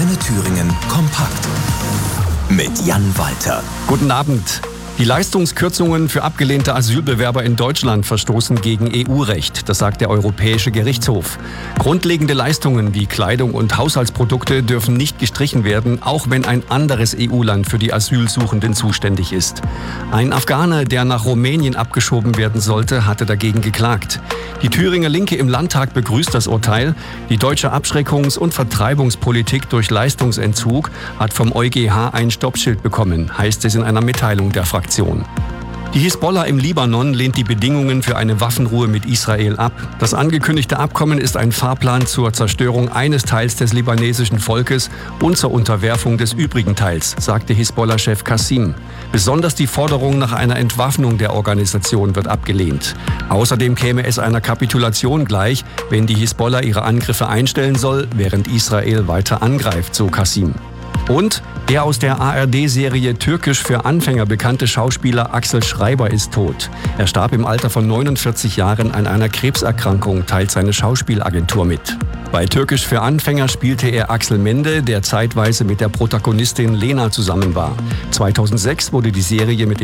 Antenne Thüringen kompakt mit Jan Walter. Guten Abend. Die Leistungskürzungen für abgelehnte Asylbewerber in Deutschland verstoßen gegen EU-Recht. Das sagt der Europäische Gerichtshof. Grundlegende Leistungen wie Kleidung und Haushaltsprodukte dürfen nicht gestrichen werden, auch wenn ein anderes EU-Land für die Asylsuchenden zuständig ist. Ein Afghaner, der nach Rumänien abgeschoben werden sollte, hatte dagegen geklagt. Die Thüringer Linke im Landtag begrüßt das Urteil. Die deutsche Abschreckungs- und Vertreibungspolitik durch Leistungsentzug hat vom EuGH ein Stoppschild bekommen, heißt es in einer Mitteilung der Fraktion. Die Hisbollah im Libanon lehnt die Bedingungen für eine Waffenruhe mit Israel ab. Das angekündigte Abkommen ist ein Fahrplan zur Zerstörung eines Teils des libanesischen Volkes und zur Unterwerfung des übrigen Teils, sagte Hisbollah-Chef Qassim. Besonders die Forderung nach einer Entwaffnung der Organisation wird abgelehnt. Außerdem käme es einer Kapitulation gleich, wenn die Hisbollah ihre Angriffe einstellen soll, während Israel weiter angreift, so Qassim. Und der aus der ARD-Serie Türkisch für Anfänger bekannte Schauspieler Axel Schreiber ist tot. Er starb im Alter von 49 Jahren an einer Krebserkrankung, teilt seine Schauspielagentur mit. Bei Türkisch für Anfänger spielte er Axel Mende, der zeitweise mit der Protagonistin Lena zusammen war. 2006 wurde die Serie mit